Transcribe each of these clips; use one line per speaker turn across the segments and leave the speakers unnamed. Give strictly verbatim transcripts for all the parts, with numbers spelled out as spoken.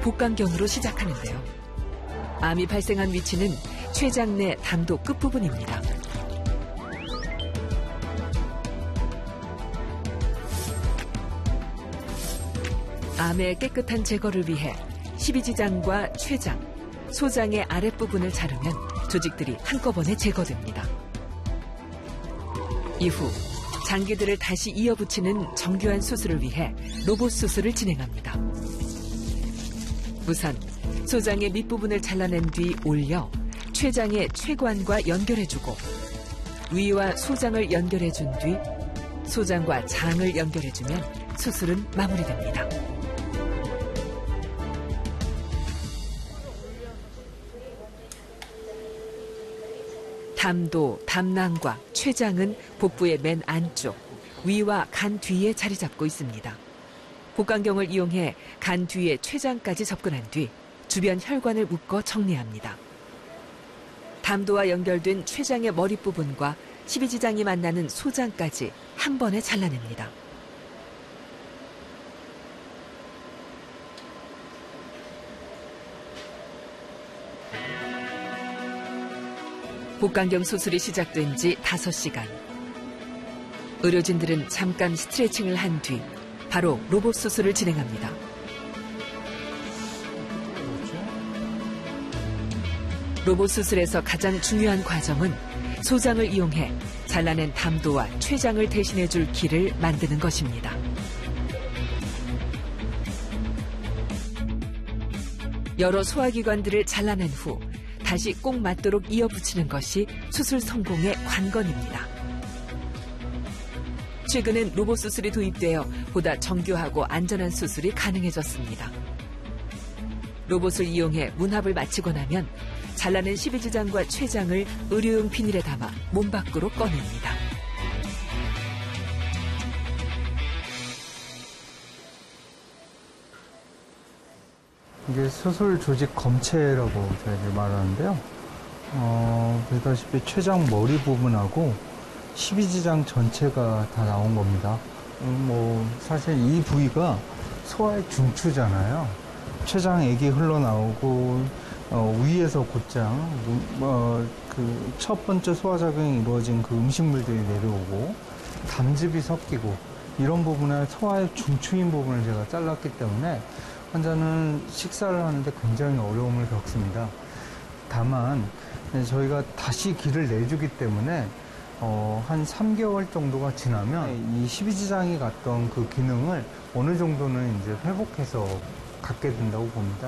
복강경으로 시작하는데요. 암이 발생한 위치는 췌장 내 담도 끝부분입니다. 암의 깨끗한 제거를 위해 십이지장과 췌장, 소장의 아랫부분을 자르면 조직들이 한꺼번에 제거됩니다. 이후 장기들을 다시 이어붙이는 정교한 수술을 위해 로봇 수술을 진행합니다. 우선 소장의 밑부분을 잘라낸 뒤 올려 췌장의 췌관과 연결해주고 위와 소장을 연결해준 뒤 소장과 장을 연결해주면 수술은 마무리됩니다. 담도, 담낭과 췌장은 복부의 맨 안쪽, 위와 간 뒤에 자리 잡고 있습니다. 복강경을 이용해 간 뒤에 췌장까지 접근한 뒤 주변 혈관을 묶어 정리합니다. 담도와 연결된 췌장의 머릿부분과 십이지장이 만나는 소장까지 한 번에 잘라냅니다. 복강경 수술이 시작된 지 다섯 시간. 의료진들은 잠깐 스트레칭을 한 뒤 바로 로봇 수술을 진행합니다. 로봇 수술에서 가장 중요한 과정은 소장을 이용해 잘라낸 담도와 췌장을 대신해줄 기를 만드는 것입니다. 여러 소화기관들을 잘라낸 후 다시 꼭 맞도록 이어붙이는 것이 수술 성공의 관건입니다. 최근엔 로봇 수술이 도입되어 보다 정교하고 안전한 수술이 가능해졌습니다. 로봇을 이용해 문합을 마치고 나면 잘라낸 십이지장과 췌장을 의료용 비닐에 담아 몸 밖으로 꺼냅니다.
이게 수술 조직 검체라고 저희들이 말하는데요. 어, 보다시피 췌장 머리 부분하고 십이지장 전체가 다 나온 겁니다. 음, 뭐 사실 이 부위가 소화의 중추잖아요. 췌장액이 흘러나오고 어, 위에서 곧장 어, 그 첫 번째 소화작용이 이루어진 그 음식물들이 내려오고 담즙이 섞이고 이런 부분을 소화의 중추인 부분을 제가 잘랐기 때문에 환자는 식사를 하는데 굉장히 어려움을 겪습니다. 다만 저희가 다시 기를 내주기 때문에 어, 한 삼 개월 정도가 지나면 이 십이지장이 갖던 그 기능을 어느 정도는 이제 회복해서 갖게 된다고 봅니다.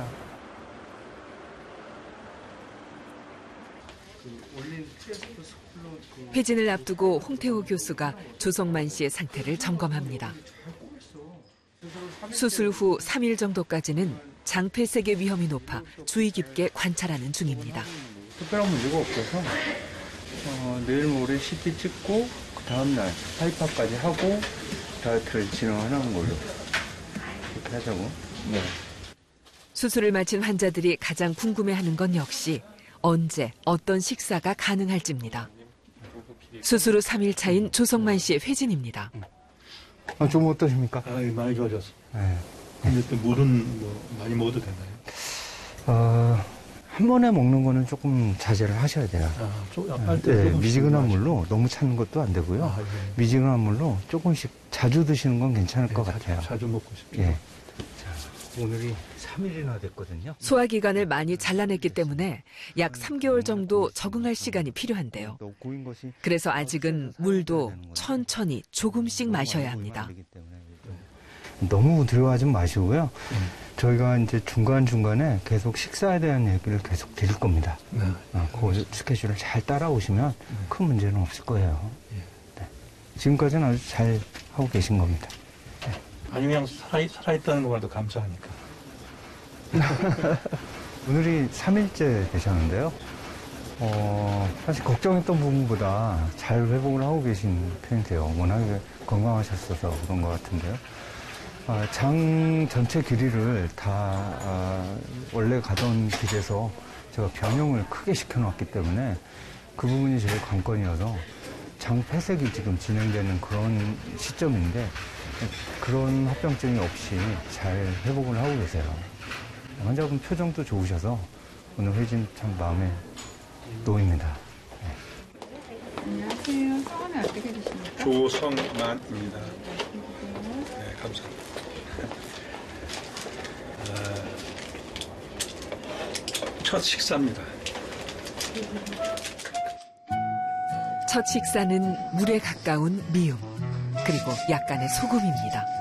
회진을 앞두고 홍태호 교수가 조성만 씨의 상태를 점검합니다. 수술 후 삼 일 정도까지는 장폐색의 위험이 높아 주의 깊게 관찰하는 중입니다.
특별한 문제가 없어서 어, 내일 모레 씨티 찍고 그 다음날 하이파까지 하고 다이어트를 진행하는 걸로 그렇게 하자고. 네.
수술을 마친 환자들이 가장 궁금해하는 건 역시 언제 어떤 식사가 가능할지입니다. 수술 후 삼 일 차인 조성만 씨의 회진입니다.
아, 좀 어떠십니까?
아, 많이 좋아졌어.
네.
근데 또 물은 뭐 많이 먹어도 되나요?
어, 한 번에 먹는 거는 조금 자제를 하셔야 돼요.
아, 좀 약간
네, 미지근한 물로 너무 찬 것도 안 되고요.
아, 예.
미지근한 물로 조금씩 자주 드시는 건 괜찮을
네,
것
자주,
같아요.
자주 먹고 싶어요.
예. 자, 오늘이 삼 일이나 됐거든요.
소화기관을 많이 잘라냈기 때문에 약 삼 개월 정도 적응할 시간이 필요한데요. 그래서 아직은 물도 천천히 조금씩 마셔야 합니다.
너무 두려워하지 마시고요. 음. 저희가 이제 중간중간에 계속 식사에 대한 얘기를 계속 드릴 겁니다.
네.
어, 그 스케줄을 잘 따라오시면 음. 큰 문제는 없을 거예요. 예. 네. 지금까지는 아주 잘 하고 계신 겁니다. 네.
아니, 그냥 살아, 살아있다는 것만도 감사하니까.
오늘이 삼 일째 되셨는데요. 어, 사실 걱정했던 부분보다 잘 회복을 하고 계신 편이세요. 워낙에 건강하셨어서 그런 것 같은데요. 아, 장 전체 길이를 다 아, 원래 가던 길에서 제가 변형을 크게 시켜놨기 때문에 그 부분이 제일 관건이어서 장 폐색이 지금 진행되는 그런 시점인데 그런 합병증이 없이 잘 회복을 하고 계세요. 환자분 표정도 좋으셔서 오늘 회진 참 마음에 놓입니다.
안녕하세요. 성함이 어떻게 되십니까?
조성만입니다. 네, 감사합니다. 아, 첫 식사입니다.
첫 식사는 물에 가까운 미음, 그리고 약간의 소금입니다.